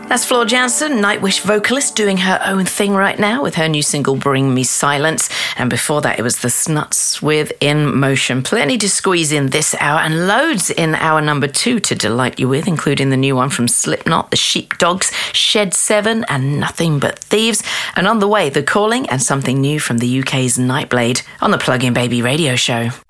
That's Floor Jansen, Nightwish vocalist, doing her own thing right now with her new single, Bring Me Silence. And before that, it was the Snuts with In Motion. Plenty to squeeze in this hour and loads in hour number 2 to delight you with, including the new one from Slipknot, The Sheepdogs, Shed 7 and Nothing But Thieves. And on the way, The Calling and something new from the UK's Nightblade on the Plug In Baby radio show.